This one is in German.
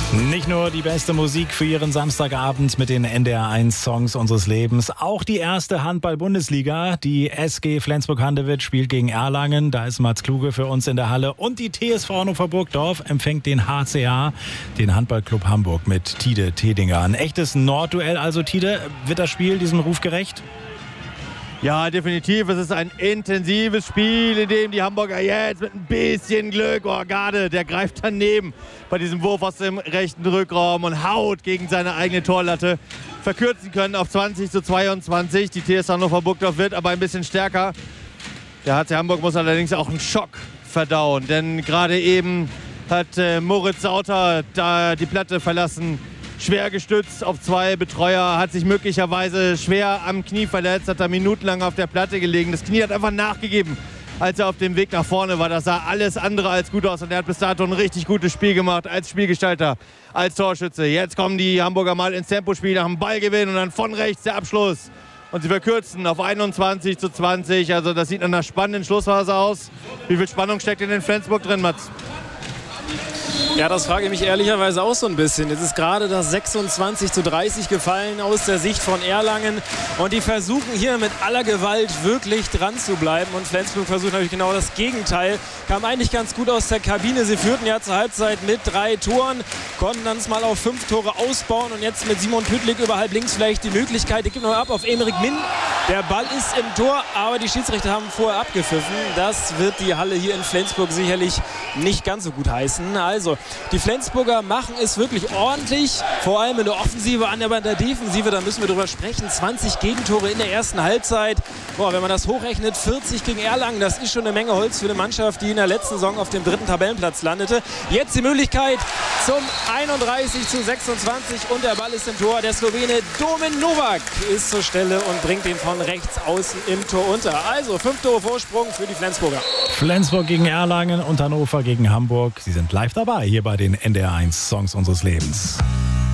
Nicht nur die beste Musik für Ihren Samstagabend mit den NDR1-Songs unseres Lebens, auch die erste Handball-Bundesliga. Die SG Flensburg-Handewitt spielt gegen Erlangen, da ist Mats Kluge für uns in der Halle. Und die TSV Hannover Burgdorf empfängt den HCA, den Handballclub Hamburg, mit Tide Tedinger. Ein echtes Nordduell also, Tide. Wird das Spiel diesem Ruf gerecht? Ja, definitiv. Es ist ein intensives Spiel, in dem die Hamburger jetzt mit ein bisschen Glück, Garde, der greift daneben bei diesem Wurf aus dem rechten Rückraum und haut gegen seine eigene Torlatte, verkürzen können auf 20:22. Die TSV Hannover Burgdorf wird aber ein bisschen stärker. Der HC Hamburg muss allerdings auch einen Schock verdauen, denn gerade eben hat Moritz Sauter da die Platte verlassen. Schwer gestützt auf zwei Betreuer, hat sich möglicherweise schwer am Knie verletzt, hat da minutenlang auf der Platte gelegen. Das Knie hat einfach nachgegeben, als er auf dem Weg nach vorne war. Das sah alles andere als gut aus und er hat bis dato ein richtig gutes Spiel gemacht als Spielgestalter, als Torschütze. Jetzt kommen die Hamburger mal ins Tempospiel nach dem Ballgewinn und dann von rechts der Abschluss. Und sie verkürzen auf 21:20. Also das sieht nach einer spannenden Schlussphase aus. Wie viel Spannung steckt in den Flensburg drin, Mats? Ja, das frage ich mich ehrlicherweise auch so ein bisschen. Es ist gerade das 26:30 gefallen aus der Sicht von Erlangen. Und die versuchen hier mit aller Gewalt wirklich dran zu bleiben. Und Flensburg versucht natürlich genau das Gegenteil. Kam eigentlich ganz gut aus der Kabine. Sie führten ja zur Halbzeit mit 3 Toren. Konnten dann es mal auf 5 Tore ausbauen. Und jetzt mit Simon Püttlik über halb links vielleicht die Möglichkeit. Der gibt noch ab auf Emerick Min. Der Ball ist im Tor, aber die Schiedsrichter haben vorher abgepfiffen. Das wird die Halle hier in Flensburg sicherlich nicht ganz so gut heißen. Also, die Flensburger machen es wirklich ordentlich, vor allem in der Offensive, aber in der Defensive, da müssen wir drüber sprechen. 20 Gegentore in der ersten Halbzeit. Boah, wenn man das hochrechnet, 40 gegen Erlangen, das ist schon eine Menge Holz für eine Mannschaft, die in der letzten Saison auf dem 3. Tabellenplatz landete. Jetzt die Möglichkeit zum 31:26 und der Ball ist im Tor. Der Slowene Domen Novak ist zur Stelle und bringt ihn von rechts außen im Tor unter. Also 5 Tore Vorsprung für die Flensburger. Flensburg gegen Erlangen und Hannover gegen Hamburg. Sie sind live dabei hier bei den NDR1 Songs unseres Lebens.